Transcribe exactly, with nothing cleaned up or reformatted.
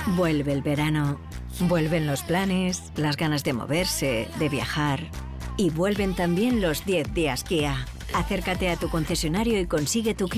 Vuelve el verano, vuelven los planes, las ganas de moverse, de viajar y vuelven también los diez días Kia. Acércate a tu concesionario y consigue tu Kia